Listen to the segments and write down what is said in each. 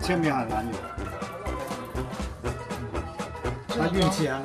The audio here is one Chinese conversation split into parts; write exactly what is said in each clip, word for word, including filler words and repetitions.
签名很难有，他运气很好。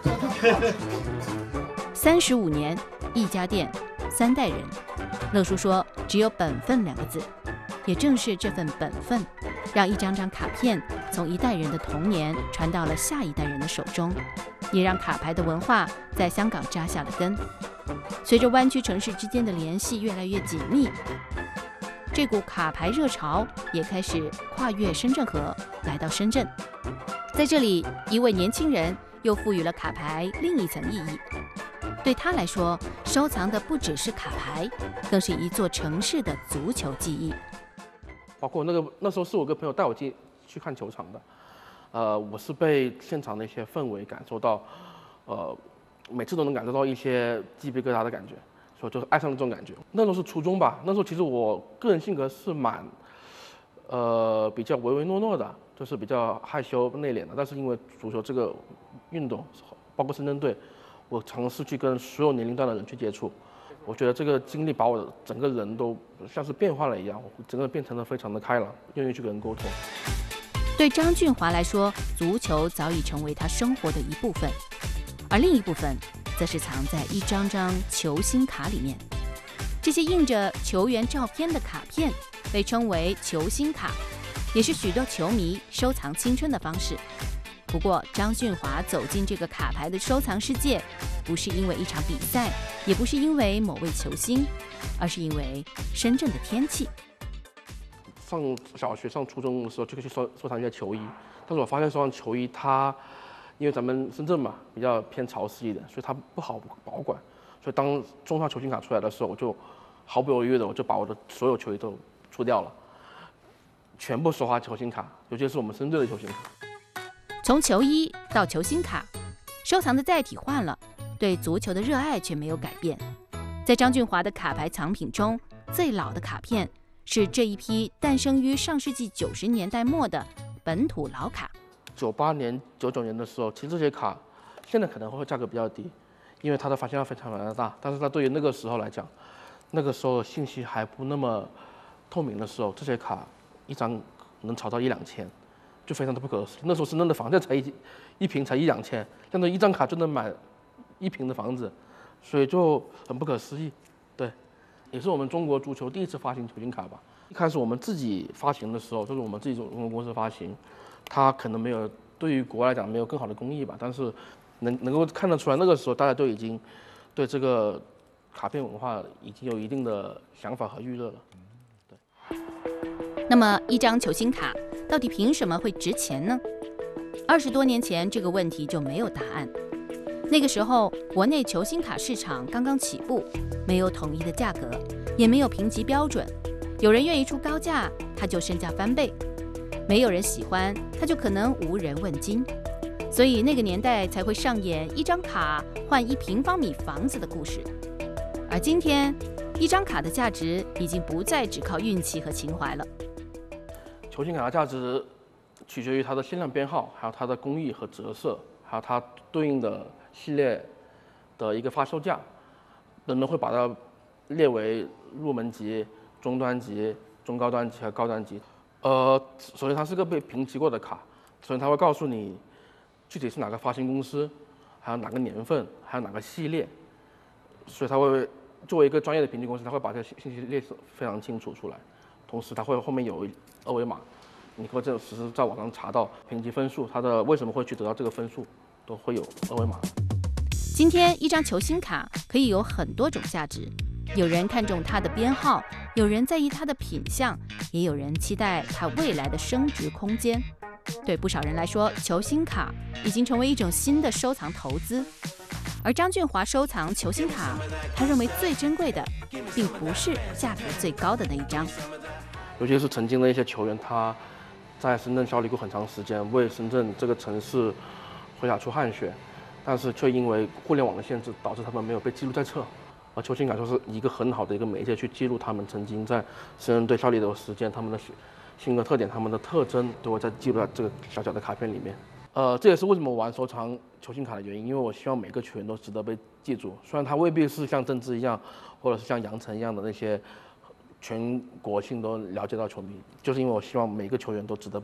三十五年，一家店，三代人。乐叔说，只有本分两个字，也正是这份本分，让一张张卡片从一代人的童年传到了下一代人的手中，也让卡牌的文化在香港扎下了根。随着湾区城市之间的联系越来越紧密，这股卡牌热潮也开始跨越深圳河，来到深圳。在这里，一位年轻人又赋予了卡牌另一层意义。对他来说，收藏的不只是卡牌，更是一座城市的足球记忆。 包括那个那时候是我跟朋友带我进去看球场的，呃，我是被现场的一些氛围感受到，呃，每次都能感受到一些鸡皮疙瘩的感觉，所以就是爱上了这种感觉。那时候是初中吧，那时候其实我个人性格是蛮，呃，比较唯唯诺诺的，就是比较害羞内敛的。但是因为足球这个运动，包括深圳队，我尝试去跟所有年龄段的人去接触。我觉得这个经历把我整个人都像是变化了一样，我整个人变成了非常的开朗，愿意去跟人沟通。 对张俊华来说，足球早已成为他生活的一部分，而另一部分则是藏在一张张球星卡里面。这些印着球员照片的卡片被称为球星卡，也是许多球迷收藏青春的方式。不过，张俊华走进这个卡牌的收藏世界，不是因为一场比赛，也不是因为某位球星，而是因为深圳的天气。 上小学、上初中的时候就可以去收收藏一些球衣，但是我发现收藏球衣它，因为咱们深圳嘛比较偏潮湿一点，所以它不好保管。所以当中超球星卡出来的时候，我就毫不犹豫的我就把我的所有球衣都出掉了，全部收发球星卡，尤其是我们深圳的球星卡。 从球衣到球星卡，收藏的载体换了，对足球的热爱却没有改变。在张俊华的卡牌藏品中，最老的卡片是这一批诞生于上世纪九十年代末的本土老卡。 九八年、九九年的时候，其实这些卡现在可能会价格比较低，因为它的发行量非常非常的大。但是它对于那个时候来讲，那个时候信息还不那么透明的时候，这些卡一张能炒到一两千。就非常的不可思议。那时候深圳的房价才一一平才一两千，相当于一张卡就能买一平的房子，所以就很不可思议。对，也是我们中国足球第一次发行球星卡吧。一开始我们自己发行的时候，就是我们自己中国公司发行，它可能没有对于国外来讲没有更好的工艺吧，但是能能够看得出来，那个时候大家都已经对这个卡片文化已经有一定的想法和预热了。对。 那么一张球星卡到底凭什么会值钱呢？二十多年前，这个问题就没有答案。那个时候，国内球星卡市场刚刚起步，没有统一的价格，也没有评级标准。有人愿意出高价，它就身价翻倍；没有人喜欢，它就可能无人问津。所以那个年代才会上演一张卡换一平方米房子的故事。而今天，一张卡的价值已经不再只靠运气和情怀了。 球星卡的价值取决于它的限量编号，还有它的工艺和折射，还有它对应的系列的一个发售价。人们会把它列为入门级、中端级、中高端级和高端级。呃，首先它是个被评级过的卡，首先它会告诉你具体是哪个发行公司，还有哪个年份，还有哪个系列。所以它会作为一个专业的评级公司，它会把这个信息列得非常清楚出来。同时，它会后面有二维码，你可以这实时在网上查到评级分数，它的为什么会去得到这个分数，都会有二维码。 今天一张球星卡可以有很多种价值，有人看重它的编号，有人在意它的品相，也有人期待它未来的升值空间。对不少人来说，球星卡已经成为一种新的收藏投资。而张俊华收藏球星卡，他认为最珍贵的，并不是价格最高的那一张。 尤其是曾经的一些球员，他在深圳效力过很长时间，为深圳这个城市挥洒出汗血，但是却因为互联网的限制，导致他们没有被记录在册。而球星卡就是一个很好的一个媒介，去记录他们曾经在深圳队效力的时间，他们的性格特点、他们的特征，都会在记录在这个小小的卡片里面。呃，这也是为什么我玩收藏球星卡的原因，因为我希望每个球员都值得被记住。虽然他未必是像郑智一样，或者是像杨晨一样的那些全国性都了解到球迷，就是因为我希望每个球员都值得